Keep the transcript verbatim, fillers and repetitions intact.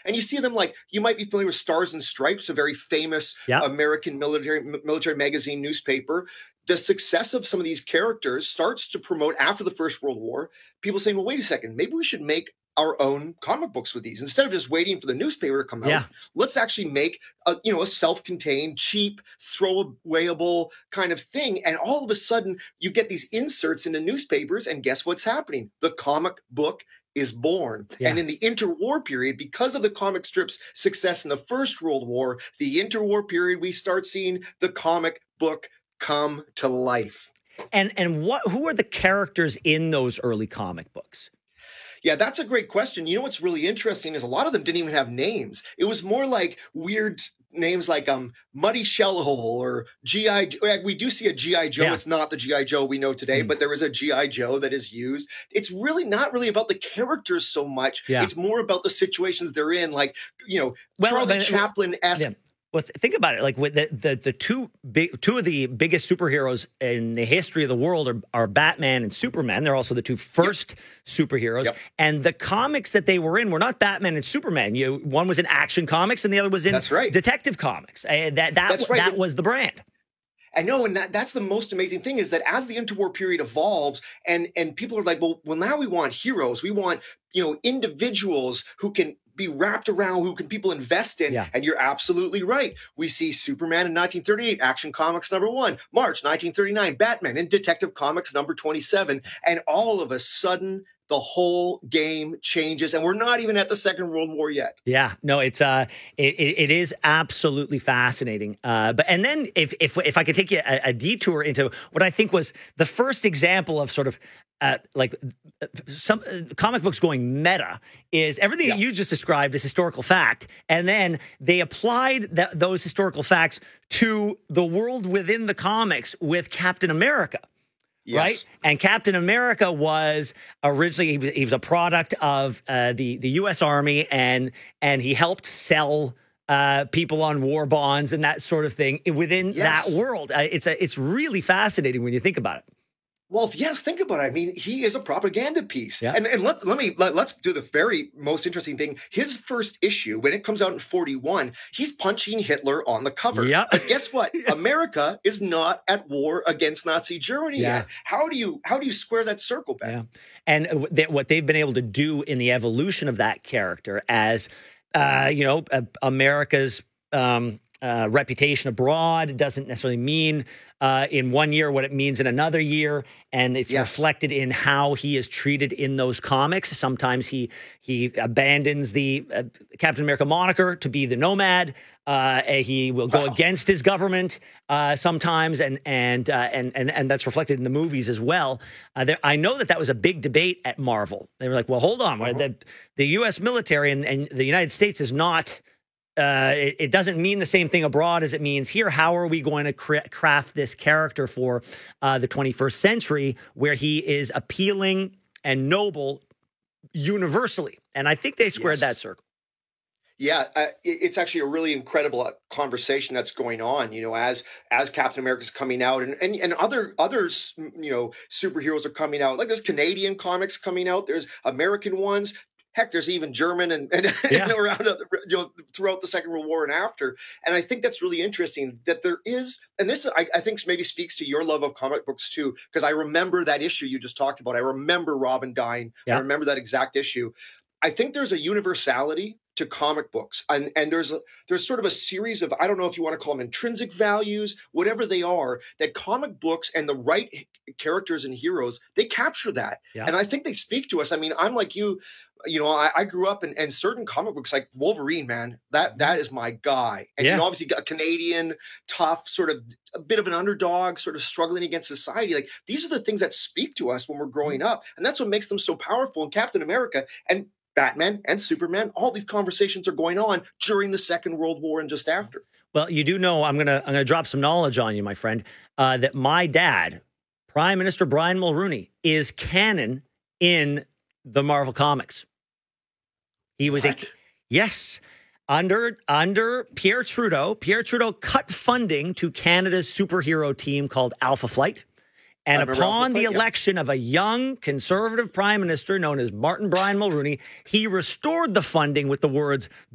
And you see them like, you might be familiar with Stars and Stripes, a very famous Yep. American military military magazine newspaper. The success of some of these characters starts to promote after the First World War, people saying, well, wait a second, maybe we should make our own comic books with these. Instead of just waiting for the newspaper to come out, Yeah. let's actually make a, you know, a self-contained, cheap, throwawayable kind of thing. And all of a sudden you get these inserts into newspapers, and guess what's happening? The comic book is born. Yeah. And in the interwar period, because of the comic strip's success in the First World War, the interwar period, we start seeing the comic book come to life. And and what who are the characters in those early comic books? Yeah, that's a great question. You know what's really interesting is a lot of them didn't even have names. It was more like weird names like um Muddy Shellhole or G I. We do see a G I. Joe. Yeah. It's not the G I. Joe we know today, Mm. but there is a G I. Joe that is used. It's really not really about the characters so much. Yeah. It's more about the situations they're in, like, you know, Well, Charlie but- Chaplin-esque. Yeah. Well, th- think about it. Like with the, the the two big two of the biggest superheroes in the history of the world are, are Batman and Superman. They're also the two first superheroes. Yep. And the comics that they were in were not Batman and Superman. You one was in Action Comics and the other was in That's right. Detective Comics. Uh, that that That's w- right. that was the brand. I know, and that, that's the most amazing thing is that as the interwar period evolves, and and people are like, well, well, now we want heroes, we want, you know, individuals who can be wrapped around, who can people invest in. Yeah. And you're absolutely right. We see Superman in nineteen thirty-eight, Action Comics number one, March nineteen thirty-nine, Batman in Detective Comics number twenty-seven, and all of a sudden the whole game changes, and we're not even at the Second World War yet. Yeah, no, it's uh, it, it it is absolutely fascinating. Uh, but and then if if if I could take you a, a detour into what I think was the first example of sort of uh, like uh, some uh, comic books going meta is everything that Yeah. you just described as historical fact, and then they applied that, those historical facts to the world within the comics with Captain America. Yes. Right, and Captain America was originally he was, he was a product of uh, the the U S Army, and and he helped sell uh, people on war bonds and that sort of thing within Yes. that world. Uh, it's a it's really fascinating when you think about it. Well, if- yes, think about it. I mean, he is a propaganda piece. Yeah. And and let, let me let, let's do the very most interesting thing. His first issue, when it comes out in forty-one, he's punching Hitler on the cover. Yeah. But guess what? America is not at war against Nazi Germany Yeah. yet. How do you how do you square that circle back? Yeah, and uh, th- what they've been able to do in the evolution of that character, as uh, you know, uh, America's um, uh, reputation abroad doesn't necessarily mean uh, in one year what it means in another year, and it's Yes. reflected in how he is treated in those comics. Sometimes he he abandons the uh, Captain America moniker to be the Nomad. Uh, he will go Wow. against his government uh, sometimes, and and, uh, and and and that's reflected in the movies as well. Uh, there, I know that that was a big debate at Marvel. They were like, "Well, hold on, Uh-huh. the the U S military and, and the United States is not." Uh, it, it doesn't mean the same thing abroad as it means here. How are we going to cra- craft this character for uh, the twenty-first century where he is appealing and noble universally? And I think they squared Yes. that circle. Yeah, uh, it- it's actually a really incredible uh, conversation that's going on. You know, as as Captain America's coming out, and and and other others, you know, superheroes are coming out. Like there's Canadian comics coming out. There's American ones. Heck, there's even German and, and, Yeah. and around other, you know, throughout the Second World War and after. And I think that's really interesting that there is, and this I, I think maybe speaks to your love of comic books too, because I remember that issue you just talked about. I remember Robin dying. Yeah. I remember that exact issue. I think there's a universality to comic books, and and there's a, there's sort of a series of, I don't know if you want to call them intrinsic values, whatever they are, that comic books and the right h- characters and heroes, they capture that. Yeah. And I think they speak to us. I mean, I'm like you, you know, I, I grew up in, in certain comic books like Wolverine, man, that that is my guy. And Yeah. you know, obviously a Canadian, tough, sort of a bit of an underdog, sort of struggling against society. Like these are the things that speak to us when we're growing up. And that's what makes them so powerful. And Captain America and Batman and Superman, all these conversations are going on during the Second World War and just after. Well, you do know I'm gonna I'm gonna drop some knowledge on you, my friend. Uh, that my dad, Prime Minister Brian Mulroney, is canon in the Marvel comics. He was What? a yes under under Pierre Trudeau. Pierre Trudeau cut funding to Canada's superhero team called Alpha Flight. And I remember upon Alpha the Flight, yeah. election of a young conservative prime minister known as Martin Brian Mulroney, he restored the funding with the words,